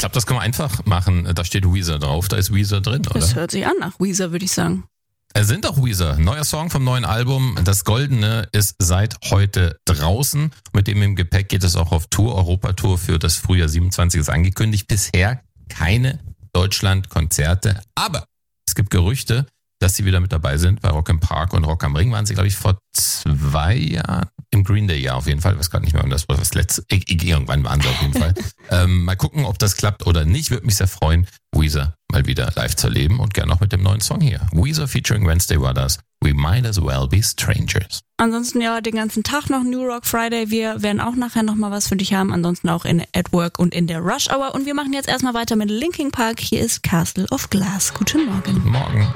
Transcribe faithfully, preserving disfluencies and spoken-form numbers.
glaube, das kann man einfach machen. Da steht Weezer drauf, da ist Weezer drin, oder? Das hört sich an nach Weezer, würde ich sagen. Es sind auch Weezer. Neuer Song vom neuen Album. Das Goldene ist seit heute draußen. Mit dem im Gepäck geht es auch auf Tour. Europatour für das Frühjahr siebenundzwanzig ist angekündigt. Bisher keine Deutschland-Konzerte. Aber es gibt Gerüchte, dass sie wieder mit dabei sind. Bei Rock im Park und Rock am Ring waren sie, glaube ich, vor zwei Jahren. Im Green Day Jahr auf jeden Fall. Ich weiß gerade nicht mehr, wann das war. Das letzte. Irgendwann waren sie auf jeden Fall. ähm, mal gucken, ob das klappt oder nicht. Würde mich sehr freuen, Weezer mal wieder live zu erleben und gerne auch mit dem neuen Song hier. Weezer featuring Wednesday Brothers. We might as well be strangers. Ansonsten ja, den ganzen Tag noch New Rock Friday. Wir werden auch nachher nochmal was für dich haben. Ansonsten auch in At Work und in der Rush Hour. Und wir machen jetzt erstmal weiter mit Linkin Park. Hier ist Castle of Glass. Guten Morgen. Guten Morgen.